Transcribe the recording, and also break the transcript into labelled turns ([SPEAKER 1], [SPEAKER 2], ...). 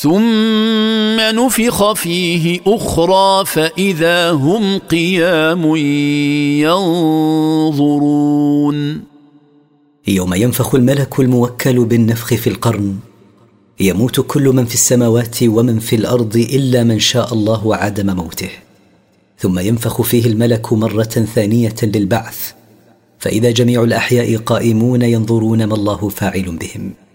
[SPEAKER 1] ثم نفخ فيه أخرى فإذا هم قيام ينظرون.
[SPEAKER 2] يوم ينفخ الملك الموكل بالنفخ في القرن، يموت كل من في السماوات ومن في الأرض إلا من شاء الله عدم موته، ثم ينفخ فيه الملك مرة ثانية للبعث، فإذا جميع الأحياء قائمون ينظرون ما الله فاعل بهم.